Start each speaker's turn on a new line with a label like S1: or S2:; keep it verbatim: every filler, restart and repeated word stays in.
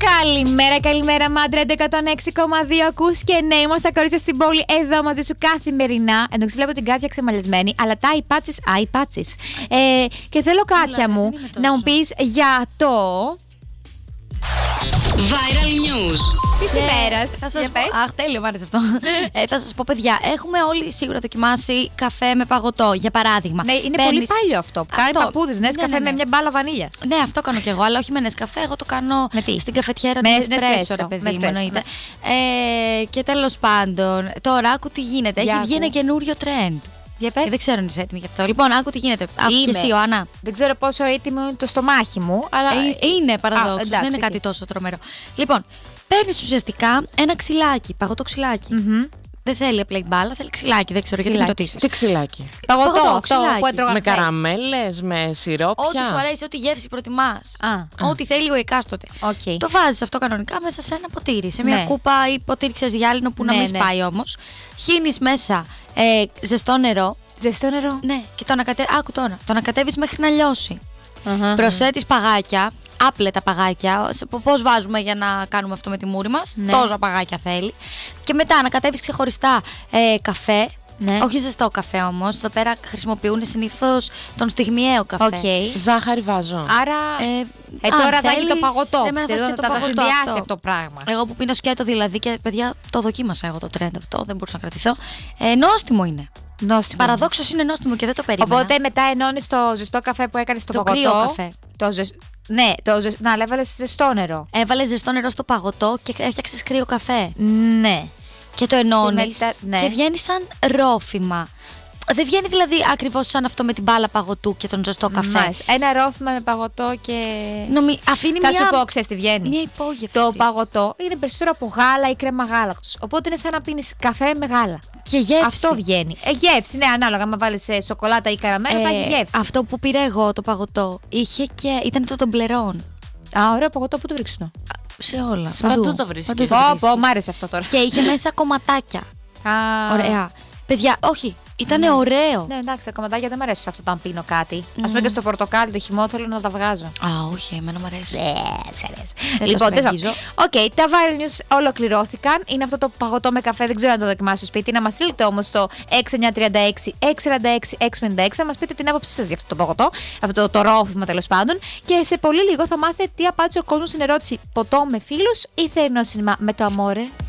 S1: Καλημέρα, καλημέρα, Μάντρα εκατόν έξι κόμμα δύο. Ακούς και ναι, είμαστε τα κορίτσια στην πόλη εδώ μαζί σου καθημερινά. Εντάξει, βλέπω την Κάτια ξεμαλισμένη, αλλά τα υπάτσεις, α, υπάτσεις. Ε, και θέλω, Κάτια μου, να μου πεις για το.
S2: Viral News
S1: Τη ημέρα.
S3: Θα σας πω. Αχ, τέλειο, μ' άρεσε αυτό. ε, θα σας πω, παιδιά, έχουμε όλοι σίγουρα δοκιμάσει καφέ με παγωτό, για παράδειγμα.
S1: Ναι, είναι
S3: Παίρνεις...
S1: πολύ παλιό αυτό. Που κάνει παππούδες, ναι, καφέ ναι, ναι. με μια μπάλα βανίλιας.
S3: Ναι, αυτό κάνω κι εγώ, αλλά όχι με νεσκαφέ. Εγώ το κάνω στην καφετιέρα του Nespresso, ρε παιδί μου, εννοείται. Ε, και τέλος πάντων, τώρα άκου τι γίνεται. Έχει βγει ένα καινούριο trend. Και δεν ξέρω αν είσαι έτοιμη γι' αυτό. Λοιπόν, άκου τι γίνεται. Άκου και εσύ, Ιωάννα.
S1: Δεν ξέρω πόσο έτοιμο είναι το στομάχι μου, αλλά.
S3: Ε, είναι παραδόξως, δεν είναι κάτι τόσο τρομερό. Λοιπόν, παίρνεις ουσιαστικά ένα ξυλάκι, παγωτό ξυλάκι. Mm-hmm. Δεν θέλει απλά η μπάλα, θέλει ξυλάκι. Δεν ξέρω γιατί με ρωτήσεις.
S4: Τι ξυλάκι?
S1: Παγωτό, παγωτό αυτό που έτρωγα.
S4: Με καραμέλες, με σιρόπια.
S3: Ό,τι σου αρέσει, ό,τι γεύση προτιμάς.
S1: Α,
S3: ό,τι θέλει ο εκάστοτε.
S1: Okay.
S3: Το βάζεις αυτό κανονικά μέσα σε ένα ποτήρι. Σε μια
S1: ναι.
S3: κούπα ή ποτήρι, ξέρεις, γυάλινο που
S1: ναι,
S3: να μην
S1: ναι.
S3: σπάει όμως. Χύνεις μέσα ε, ζεστό νερό.
S1: Ζεστό νερό.
S3: Ναι, και το ανακατε... Άκου τώρα. Το ανακατεύεις μέχρι να λιώσει.
S1: Uh-huh.
S3: Προσθέτεις παγάκια, άπλετα παγάκια. Πώς βάζουμε για να κάνουμε αυτό με τη μούρη μας. Ναι. Τόσα παγάκια θέλει. Και μετά ανακατεύεις ξεχωριστά ε, καφέ. Ναι. Όχι ζεστό καφέ όμως. Εδώ πέρα χρησιμοποιούν συνήθως τον στιγμιαίο καφέ.
S1: Okay.
S4: Ζάχαρη βάζω.
S1: Άρα. Ε, ε, τώρα θα έχει το παγωτό.
S3: Θα
S1: το παγωτό αυτό. αυτό το πράγμα.
S3: Εγώ που πίνω σκέτο δηλαδή και παιδιά το δοκίμασα εγώ το trend αυτό. Δεν μπορούσα να κρατηθώ. Ε, νόστιμο είναι.
S1: Νόστιμο.
S3: Παραδόξως είναι νόστιμο και δεν το περίμενα.
S1: Οπότε μετά ενώνεις το ζεστό καφέ που έκανες στο
S3: το
S1: παγωτό.
S3: Κρύο καφέ.
S1: Το ζεσ... Ναι, το ζεσ... να, αλλά έβαλες ζεστό νερό.
S3: Έβαλες ζεστό νερό στο παγωτό και έφτιαξες κρύο καφέ.
S1: Ναι.
S3: Και το ενώνεις
S1: και, μετα... ναι.
S3: και βγαίνει σαν ρόφημα. Δεν βγαίνει δηλαδή ακριβώς σαν αυτό με την μπάλα παγωτού και τον ζεστό καφέ.
S1: Μάλιστα. Ένα ρόφημα με παγωτό και.
S3: Νομι... Αφήνει
S1: Θα
S3: μια...
S1: σου πω, ξέρεις τι βγαίνει.
S3: Μια υπόγευση.
S1: Το παγωτό είναι περισσότερο από γάλα ή κρέμα γάλακτος. Οπότε είναι σαν να πίνεις καφέ με γάλα.
S3: Και γεύση.
S1: Αυτό βγαίνει. Ε, γεύση, ναι, ανάλογα. Αν βάλεις ε, σοκολάτα ή καραμέλα, ε, θα έχει γεύση.
S3: Αυτό που πήρα εγώ το παγωτό είχε και. Ήταν το τομπλερόν.
S1: Α, ωραίο παγωτό, πού το βρίσκω.
S3: Σε όλα.
S4: Παντού το βρίσκεις.
S1: Πω, πω, μ' άρεσε αυτό τώρα.
S3: Και είχε μέσα κομματάκια.
S1: Α,
S3: ωραία. Παιδιά, όχι. Ήτανε ναι. ωραίο.
S1: Ναι, εντάξει, τα κομματάκια δεν μου αρέσουν σε αυτό όταν πίνω κάτι. Mm. Α πούμε και στο πορτοκάλι το χυμό θέλω να τα βγάζω.
S3: Α, όχι, εμένα μου αρέσει.
S1: Ναι, σε αρέσει.
S3: Δεν
S1: λοιπόν,
S3: το
S1: Οκ, okay, τα viral news ολοκληρώθηκαν. Είναι αυτό το παγωτό με καφέ, δεν ξέρω αν το δοκιμάσω στο σπίτι. Να μα στείλετε όμως στο έξι εννιά τρία έξι έξι τέσσερα έξι έξι πέντε έξι να μα πείτε την άποψή σας για αυτό το παγωτό, αυτό το, το ρόφημα τέλος πάντων. Και σε πολύ λίγο θα μάθετε τι απάντησε ο κόσμος στην ερώτηση ποτό με φίλους ή θερινό σινεμά με το αμόρε.